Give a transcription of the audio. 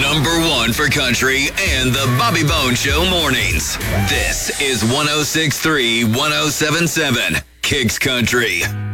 number one for country and the Bobby Bone Show mornings. This is 106.3, 107.7 Kicks Country.